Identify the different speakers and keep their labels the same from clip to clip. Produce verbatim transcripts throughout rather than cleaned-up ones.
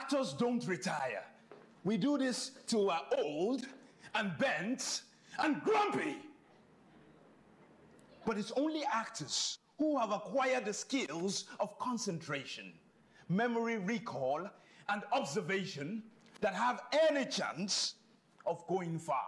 Speaker 1: Actors don't retire. We do this till we're old and bent and grumpy. But it's only actors who have acquired the skills of concentration, memory recall, and observation that have any chance of going far.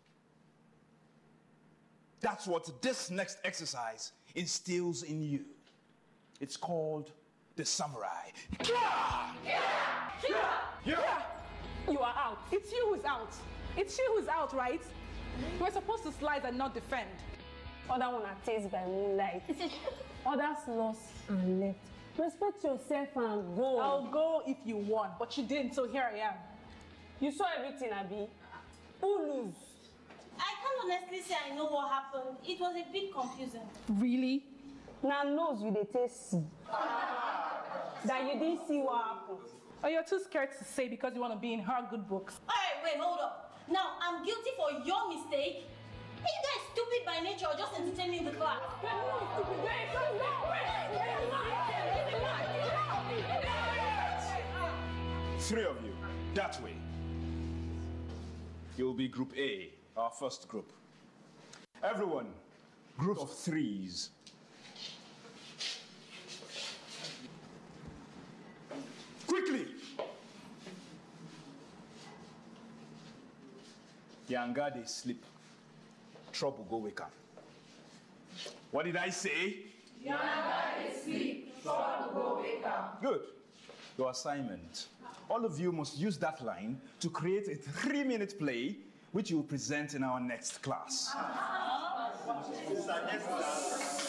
Speaker 1: That's what this next exercise instills in you. It's called the samurai.
Speaker 2: Yeah! Yeah! Yeah! Yeah! You are out. It's you who's out. It's you who's out, right? You were supposed to slide and not defend.
Speaker 3: Other one are taste by moonlight. Others lost and left. Respect yourself and go.
Speaker 2: I'll go if you won, but you didn't, so here I am.
Speaker 3: You saw everything, Abi. Who lose?
Speaker 4: I can't honestly say I know what happened. It was a bit confusing.
Speaker 2: Really?
Speaker 3: Now knows you they taste see. That you didn't see what happened.
Speaker 2: Oh, you're too scared to say because you want to be in her good books.
Speaker 4: All right, wait, hold up. Now, I'm guilty for your mistake. Are you guys stupid by nature or just entertaining the class?
Speaker 3: We're not stupid.
Speaker 1: Three of you, that way. You'll be Group A, our first group. Everyone, group of threes. Quickly! Yanga, they sleep. Trouble go wake up. What did I say?
Speaker 5: Yanga, they sleep. Trouble go wake up.
Speaker 1: Good. Your assignment. All of you must use that line to create a three-minute play which you will present in our next class.
Speaker 5: It's our next class.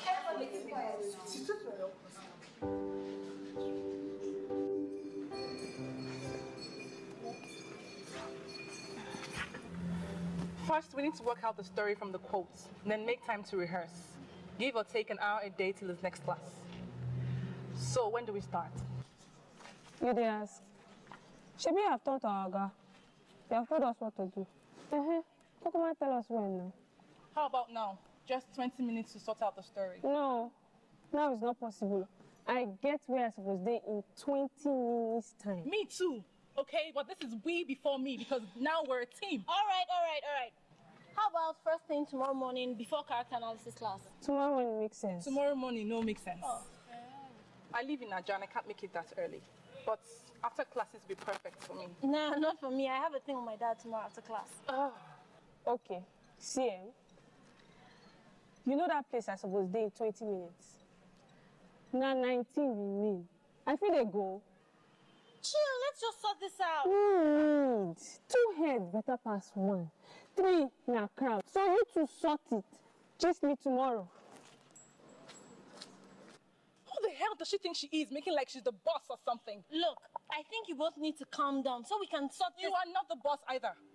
Speaker 2: First, we need to work out the story from the quotes, then make time to rehearse. Give or take an hour a day till this next class. So, when do we start?
Speaker 3: You did ask. Should we have told our guy? They have told us what to do. Uh-huh. How come I tell us when now?
Speaker 2: How about now? Just twenty minutes to sort out the story.
Speaker 3: No, now it's not possible. I get where I'm supposed to be in twenty minutes time.
Speaker 2: Me too. Okay, but this is we before me because now we're a team.
Speaker 4: All right, all right, all right. How about first thing tomorrow morning before character analysis class?
Speaker 3: Tomorrow morning makes sense.
Speaker 2: Tomorrow morning, no, makes sense.
Speaker 4: Oh.
Speaker 2: I live in Naija, I can't make it that early. But after classes will be perfect for me.
Speaker 4: Nah, not for me. I have a thing with my dad tomorrow after class.
Speaker 2: Oh.
Speaker 3: Okay, see him. You know that place I supposed to be in twenty minutes. Now nineteen remain. I feel they go.
Speaker 4: Chill, let's just sort this out.
Speaker 3: Mm, two heads better pass one. Three in a crowd. So you two sort it. Just me tomorrow.
Speaker 2: Who the hell does she think she is, making like she's the boss or something?
Speaker 4: Look, I think you both need to calm down so we can sort
Speaker 2: You
Speaker 4: this.
Speaker 2: are not the boss either.